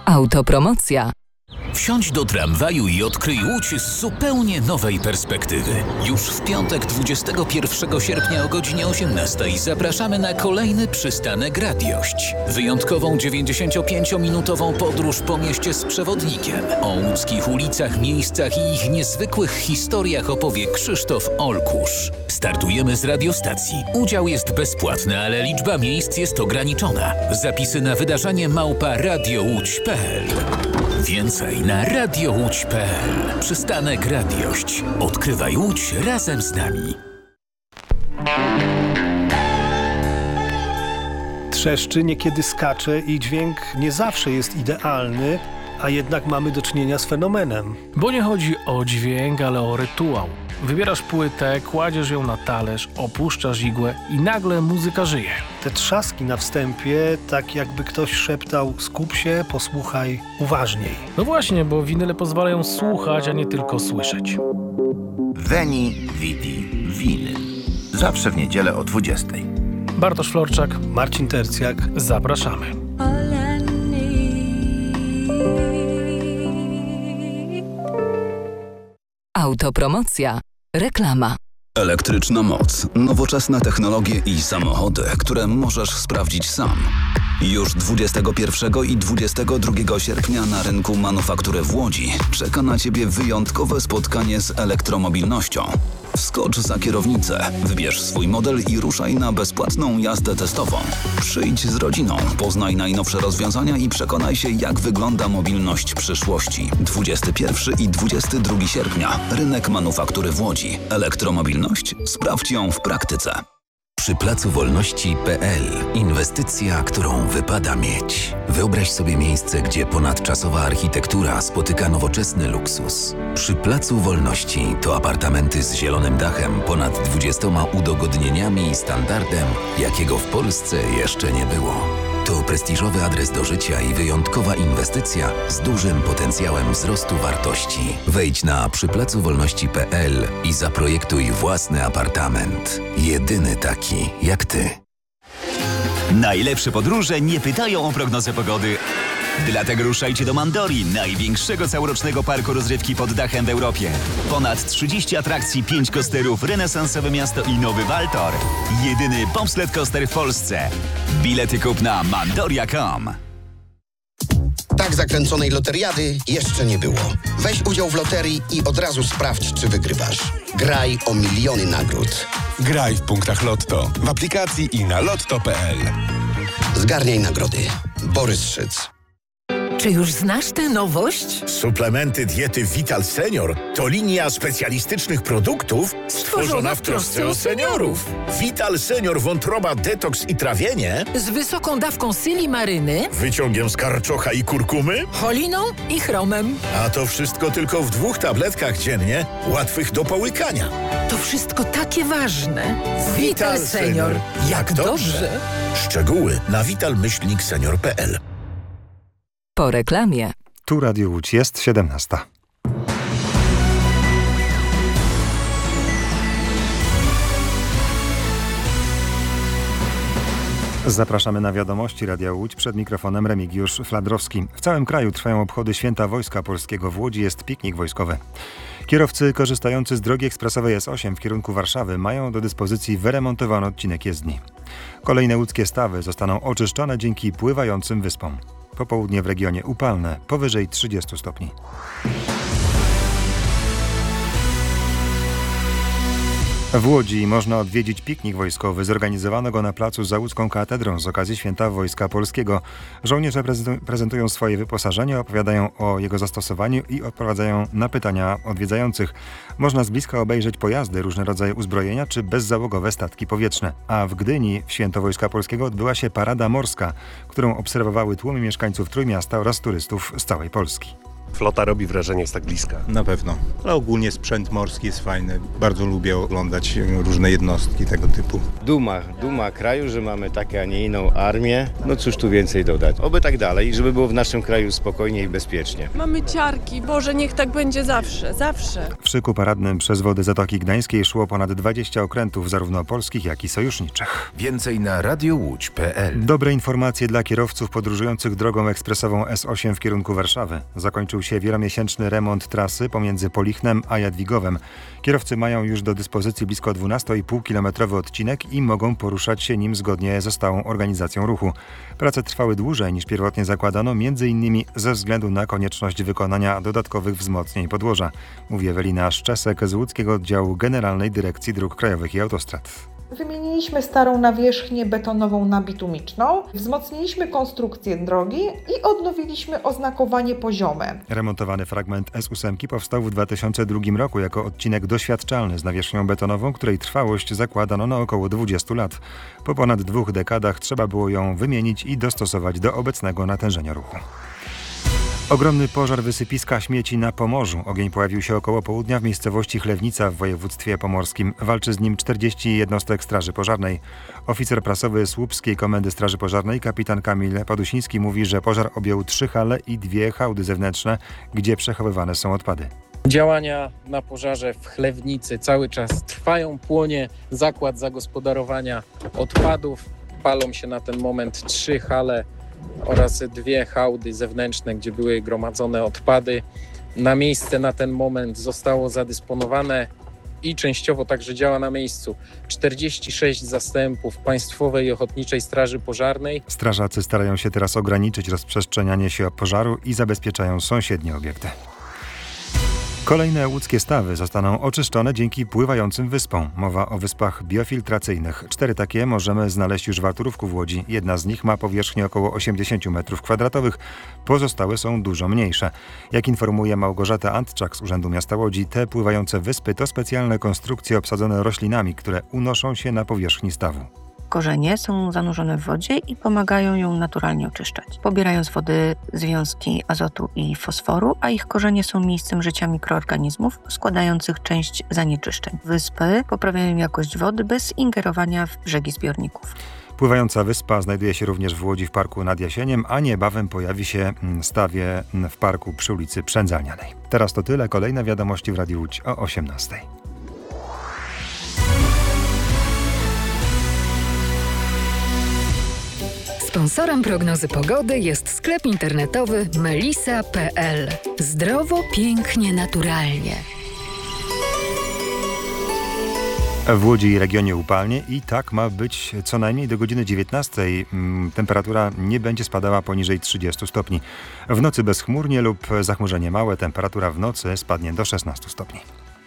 Autopromocja. Wsiądź do tramwaju i odkryj Łódź z zupełnie nowej perspektywy. Już w piątek 21 sierpnia o godzinie 18 zapraszamy na kolejny przystanek Radiość. Wyjątkową 95-minutową podróż po mieście z przewodnikiem. O łódzkich ulicach, miejscach i ich niezwykłych historiach opowie Krzysztof Olkusz. Startujemy z radiostacji. Udział jest bezpłatny, ale liczba miejsc jest ograniczona. Zapisy na wydarzenie @radiołódź.pl. Więcej na radiołódź.pl. Przystanek Radiość. Odkrywaj Łódź razem z nami. Trzeszczy, niekiedy skacze i dźwięk nie zawsze jest idealny, a jednak mamy do czynienia z fenomenem. Bo nie chodzi o dźwięk, ale o rytuał. Wybierasz płytę, kładziesz ją na talerz, opuszczasz igłę i nagle muzyka żyje. Te trzaski na wstępie, tak jakby ktoś szeptał: skup się, posłuchaj uważniej. No właśnie, bo winyle pozwalają słuchać, a nie tylko słyszeć. Veni, Vidi, Vinyl. Zawsze w niedzielę o 20:00. Bartosz Florczak, Marcin Tercjak. Zapraszamy. Autopromocja. Reklama. Elektryczna moc, nowoczesne technologie i samochody, które możesz sprawdzić sam. Już 21 i 22 sierpnia na rynku manufaktury w Łodzi czeka na Ciebie wyjątkowe spotkanie z elektromobilnością. Wskocz za kierownicę, wybierz swój model i ruszaj na bezpłatną jazdę testową. Przyjdź z rodziną, poznaj najnowsze rozwiązania i przekonaj się, jak wygląda mobilność przyszłości. 21 i 22 sierpnia. Rynek manufaktury w Łodzi. Elektromobilność? Sprawdź ją w praktyce. Przy Placu Wolności.pl inwestycja, którą wypada mieć. Wyobraź sobie miejsce, gdzie ponadczasowa architektura spotyka nowoczesny luksus. Przy Placu Wolności to apartamenty z zielonym dachem, ponad 20 udogodnieniami i standardem, jakiego w Polsce jeszcze nie było. To prestiżowy adres do życia i wyjątkowa inwestycja z dużym potencjałem wzrostu wartości. Wejdź na przyplacowolności.pl i zaprojektuj własny apartament. Jedyny taki jak ty. Najlepsze podróże nie pytają o prognozę pogody. Dlatego ruszajcie do Mandori, największego całorocznego parku rozrywki pod dachem w Europie. Ponad 30 atrakcji, 5 coasterów, renesansowe miasto i nowy Waltor. Jedyny bobsled coaster w Polsce. Bilety kup na mandoria.com. Tak zakręconej loteriady jeszcze nie było. Weź udział w loterii i od razu sprawdź, czy wygrywasz. Graj o miliony nagród. Graj w punktach Lotto, w aplikacji i na lotto.pl. Zgarniaj nagrody. Borys Szyc. Czy już znasz tę nowość? Suplementy diety Vital Senior to linia specjalistycznych produktów stworzona w trosce o seniorów. Vital Senior wątroba, detoks i trawienie z wysoką dawką silimaryny, wyciągiem z karczocha i kurkumy, choliną i chromem. A to wszystko tylko w 2 tabletkach dziennie, łatwych do połykania. To wszystko takie ważne. Vital Senior. Jak dobrze. Szczegóły na vital-senior.pl. Po reklamie. Tu Radio Łódź, jest 17. Zapraszamy na wiadomości Radia Łódź, przed mikrofonem Remigiusz Fladrowski. W całym kraju trwają obchody Święta Wojska Polskiego. W Łodzi jest piknik wojskowy. Kierowcy korzystający z drogi ekspresowej S8 w kierunku Warszawy mają do dyspozycji wyremontowany odcinek jezdni. Kolejne łódzkie stawy zostaną oczyszczone dzięki pływającym wyspom. Popołudnie w regionie upalne, powyżej 30 stopni. W Łodzi można odwiedzić piknik wojskowy. Zorganizowano go na placu za łódzką katedrą z okazji Święta Wojska Polskiego. Żołnierze prezentują swoje wyposażenie, opowiadają o jego zastosowaniu i odpowiadają na pytania odwiedzających. Można z bliska obejrzeć pojazdy, różne rodzaje uzbrojenia czy bezzałogowe statki powietrzne. A w Gdyni w Święto Wojska Polskiego odbyła się parada morska, którą obserwowały tłumy mieszkańców Trójmiasta oraz turystów z całej Polski. Flota robi wrażenie, jest tak bliska. Na pewno, ale ogólnie sprzęt morski jest fajny. Bardzo lubię oglądać różne jednostki tego typu. Duma kraju, że mamy taką, a nie inną armię. No cóż tu więcej dodać. Oby tak dalej, żeby było w naszym kraju spokojnie i bezpiecznie. Mamy ciarki, Boże, niech tak będzie zawsze. W szyku paradnym przez wody Zatoki Gdańskiej szło ponad 20 okrętów, zarówno polskich, jak i sojuszniczych. Więcej na radiołódź.pl. Dobre informacje dla kierowców podróżujących drogą ekspresową S8 w kierunku Warszawy. Zakończył się wielomiesięczny remont trasy pomiędzy Polichnem a Jadwigowem. Kierowcy mają już do dyspozycji blisko 12,5-kilometrowy odcinek i mogą poruszać się nim zgodnie ze stałą organizacją ruchu. Prace trwały dłużej niż pierwotnie zakładano, m.in. ze względu na konieczność wykonania dodatkowych wzmocnień podłoża, mówi Ewelina Szczesek z łódzkiego oddziału Generalnej Dyrekcji Dróg Krajowych i Autostrad. Wymieniliśmy starą nawierzchnię betonową na bitumiczną, wzmocniliśmy konstrukcję drogi i odnowiliśmy oznakowanie poziome. Remontowany fragment S8 powstał w 2002 roku jako odcinek doświadczalny z nawierzchnią betonową, której trwałość zakładano na około 20 lat. Po ponad 2 dekadach trzeba było ją wymienić i dostosować do obecnego natężenia ruchu. Ogromny pożar wysypiska śmieci na Pomorzu. Ogień pojawił się około południa w miejscowości Chlewnica w województwie pomorskim. Walczy z nim 40 jednostek Straży Pożarnej. Oficer prasowy Słupskiej Komendy Straży Pożarnej, kapitan Kamil Padusiński, mówi, że pożar objął 3 hale i 2 hałdy zewnętrzne, gdzie przechowywane są odpady. Działania na pożarze w Chlewnicy cały czas trwają. Płonie zakład zagospodarowania odpadów. Palą się na ten moment 3 hale oraz 2 hałdy zewnętrzne, gdzie były gromadzone odpady. Na miejsce na ten moment zostało zadysponowane i częściowo także działa na miejscu 46 zastępów Państwowej i Ochotniczej Straży Pożarnej. Strażacy starają się teraz ograniczyć rozprzestrzenianie się pożaru i zabezpieczają sąsiednie obiekty. Kolejne łódzkie stawy zostaną oczyszczone dzięki pływającym wyspom. Mowa o wyspach biofiltracyjnych. 4 takie możemy znaleźć już w Arturówku w Łodzi. Jedna z nich ma powierzchnię około 80 m2, pozostałe są dużo mniejsze. Jak informuje Małgorzata Antczak z Urzędu Miasta Łodzi, te pływające wyspy to specjalne konstrukcje obsadzone roślinami, które unoszą się na powierzchni stawu. Korzenie są zanurzone w wodzie i pomagają ją naturalnie oczyszczać. Pobierają z wody związki azotu i fosforu, a ich korzenie są miejscem życia mikroorganizmów składających część zanieczyszczeń. Wyspy poprawiają jakość wody bez ingerowania w brzegi zbiorników. Pływająca wyspa znajduje się również w Łodzi w parku nad Jasieniem, a niebawem pojawi się stawie w parku przy ulicy Przędzalnianej. Teraz to tyle. Kolejne wiadomości w Radiu Łódź o 18:00. Sponsorem prognozy pogody jest sklep internetowy melisa.pl. Zdrowo, pięknie, naturalnie. W Łodzi i regionie upalnie i tak ma być co najmniej do godziny 19:00. Temperatura nie będzie spadała poniżej 30 stopni. W nocy bezchmurnie lub zachmurzenie małe. Temperatura w nocy spadnie do 16 stopni.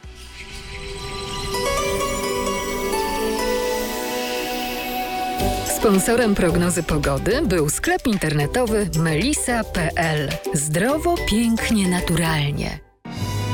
Sponsorem prognozy pogody był sklep internetowy melisa.pl. Zdrowo, pięknie, naturalnie.